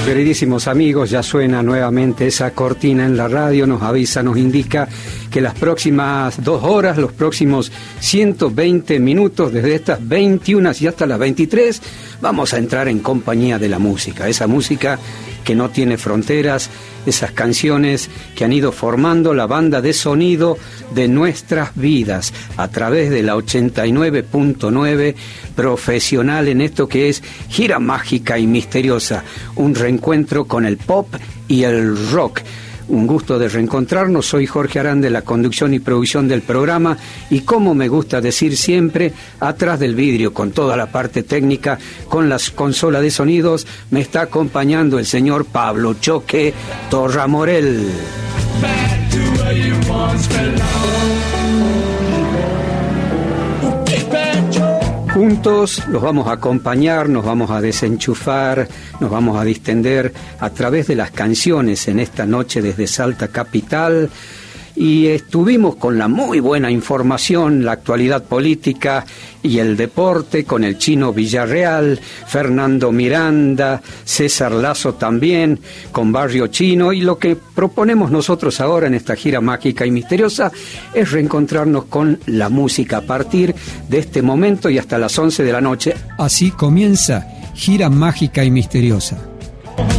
queridísimos amigos, ya suena nuevamente esa cortina en la radio, nos avisa, nos indica que las próximas 2 horas, los próximos 120 minutos, desde estas 21 y hasta las 23, vamos a entrar en compañía de la música, esa música que no tiene fronteras, esas canciones que han ido formando la banda de sonido de nuestras vidas a través de la 89.9, profesional en esto que es Gira Mágica y Misteriosa, un reencuentro con el pop y el rock. Un gusto de reencontrarnos, soy Jorge Arán de la conducción y producción del programa y como me gusta decir siempre, atrás del vidrio, con toda la parte técnica, con la consola de sonidos, me está acompañando el señor Pablo Choque Torramorel. Juntos los vamos a acompañar, nos vamos a desenchufar, nos vamos a distender a través de las canciones en esta noche desde Salta Capital. Y estuvimos con la muy buena información, la actualidad política y el deporte, con el Chino Villarreal, Fernando Miranda, César Lazo también, con Barrio Chino. Y lo que proponemos nosotros ahora en esta gira mágica y misteriosa es reencontrarnos con la música a partir de este momento y hasta las 11 de la noche. Así comienza Gira Mágica y Misteriosa.